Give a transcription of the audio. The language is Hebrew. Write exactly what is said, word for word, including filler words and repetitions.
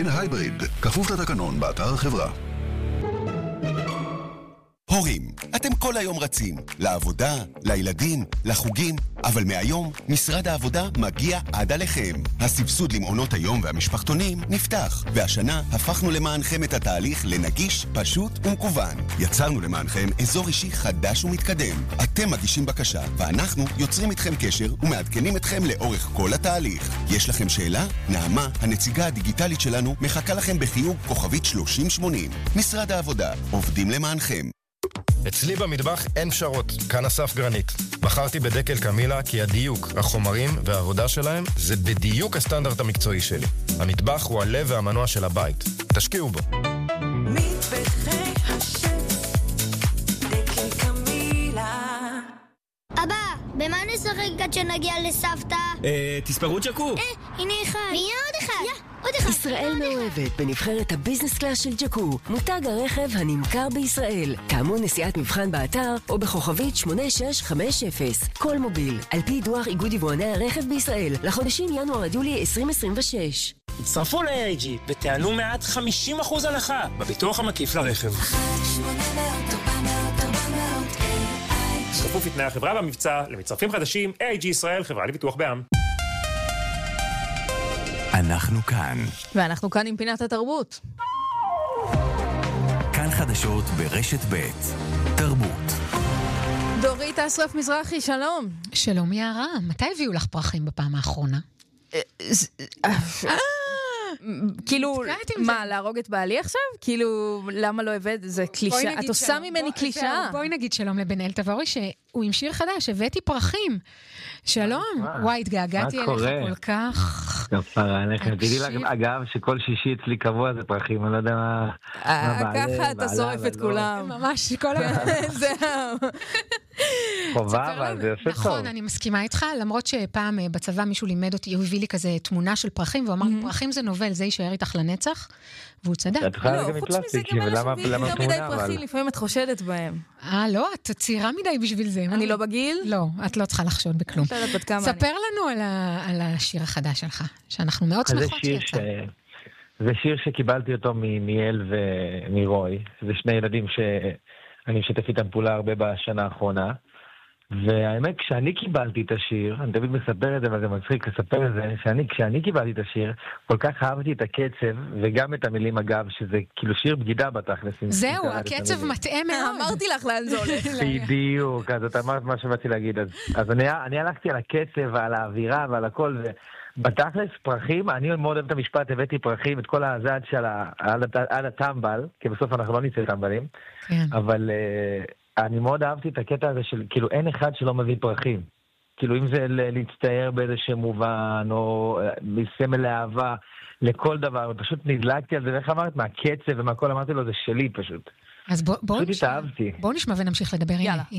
פלאגין הייבריד, כפוף לתקנון באתר החברה. הורים, אתם כל היום רצים, לעבודה, לילדים, לחוגים, אבל מהיום משרד העבודה מגיע עד עליכם. הסבסוד למעונות היום והמשפחתונים נפתח, והשנה הפכנו למענכם את התהליך לנגיש, פשוט ומקוון. יצרנו למענכם אזור אישי חדש ומתקדם. אתם מגישים בקשה, ואנחנו יוצרים איתכם קשר ומעדכנים אתכם לאורך כל התהליך. יש לכם שאלה? נעמה, הנציגה הדיגיטלית שלנו, מחכה לכם בחיוג כוכבית שלושים שמונים. משרד העבודה, עובדים למענכם. אצלי במטבח אין פשרות, כאן אסף גרנית. בחרתי בדקל קמילה כי הדיוק, החומרים והעבודה שלהם זה בדיוק הסטנדרט המקצועי שלי. המטבח הוא הלב והמנוע של הבית. תשקיעו בו. מטבחי השף, דקל קמילה. אבא, במה נשחק עד שנגיע לסבתא? אה, תספרו ג'קו. אה, הנה אחד. הנה עוד אחד. יא, עוד אחד. ישראל מאוהבת בנבחרת הביזנס קלאס של ג'קו, מותג הרכב הנמכר בישראל. טעמו נסיעת מבחן באתר או בכוכבית שמונה שש חמש אפס. כל מוביל, על פי דוח איגוד יבואני הרכב בישראל, לחודשים ינואר עד יולי עשרים עשרים ושש. הצטרפו ל-איי איי ג'י ותעלו מעט חמישים אחוז הנחה בביטוח המקיף לרכב. כפוף לתנאי החברה והמבצע, למצטרפים חדשים, איי איי ג'י ישראל, חברה לביטוח בע"מ. אנחנו כאן. ואנחנו כאן עם פינת התרבות. כאן חדשות ברשת ב' תרבות. דורית אסרף מזרחי, שלום. שלום יערה, מתי הביאו לך פרחים בפעם האחרונה? כאילו, מה, להרוג את בעלי עכשיו? כאילו, למה לא הבאת? זה קלישה. את עושה ממני קלישה. בואי נגיד שלום לבן אל תבורי, שהוא עם שיר חדש, הבאתי פרחים. שלום. וואי, התגעגעתי אליך כל כך. כפרה עליך. תגידי לך, אגב, שכל שישי אצלי קבוע זה פרחים, אני לא יודע מה... ככה אתה שורף את כולם. ממש, כל ה... זהו. חובה, אבל זה יפה טוב. נכון, אני מסכימה איתך, למרות שפעם בצבא מישהו לימד אותי, הוא הביא לי כזה תמונה של פרחים, והוא אמר, פרחים זה נובל, זה יישאר איתך לנצח, והוא צדק. את יכולה גם מפלסטיק, ולמה תמונה, אבל... לפעמים את חושדת בהם. אה, לא, את צעירה מדי בשביל זה. אני לא בגיל? לא, את לא צריכה לחשוד בכלום. ספר לנו על השיר החדש שלך, שאנחנו מאוד שמחות שיצא. זה שיר שקיבלתי אותו ממיאל ומרוי, זה שני ילדים שאני משתף איתם פעולה הרבה בשנה האחרונה, והאמת, כשאני קיבלתי את השיר, אני תמיד מספר את זה, אבל זה מצחיק לספר את זה, שאני, כשאני קיבלתי את השיר, כל כך אהבתי את הקצב, וגם את המילים אגב, שזה כאילו שיר בגידה בתכלס. זהו, הקצב מטעה מאוד. אמרתי לך לאן זה הולך. בדיוק, אז אתה אמרת מה שבאתי להגיד. אז, אז אני, אני הלכתי על הקצב, ועל האווירה, ועל הכל, ובתכלס פרחים, אני מאוד אוהב את המשפט, הבאתי פרחים, את כל הזעד של על הטמבל, כי בסוף אנחנו לא נצא טמבלים, אבל... אני מאוד אהבתי את הקטע הזה של, כאילו, אין אחד שלא מביא פרחים. כאילו, אם זה להצטער באיזשהו מובן, או מסמל לאהבה, לכל דבר, ופשוט נדלקתי על זה, ואיך אמרת? מהקצב ומהכל אמרתי לו, זה שלי פשוט. אז בוא, בוא פשוט נשמע, התאהבתי. בוא נשמע ונמשיך לדבר. יאללה.